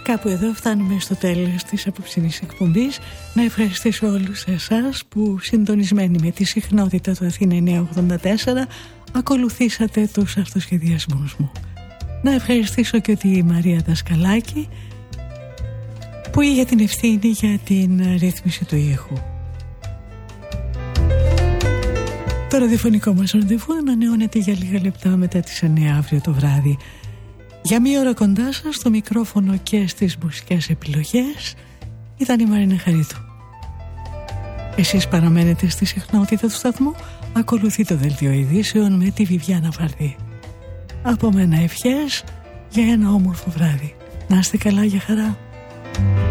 Κάπου εδώ φτάνουμε στο τέλος της απόψινής εκπομπής. Να ευχαριστήσω όλους εσάς που συντονισμένοι με τη συχνότητα του Αθήνα 984 ακολουθήσατε τους αυτοσχεδιασμούς μου. Να ευχαριστήσω και τη Μαρία Δασκαλάκη που είχε την ευθύνη για την ρύθμιση του ήχου. Το ραδιοφωνικό μας ραντεβού ανανεώνεται για λίγα λεπτά μετά τις 9 αύριο το βράδυ. Για μία ώρα κοντά σας, στο μικρόφωνο και στις μουσικές επιλογές ήταν η Μαρίνα Χαρίτου. Εσείς παραμένετε στη συχνότητα του σταθμού, ακολουθεί το δελτίο ειδήσεων με τη Βιβιάνα Βαρδί. Από μένα ευχές για ένα όμορφο βράδυ. Να είστε καλά, για χαρά.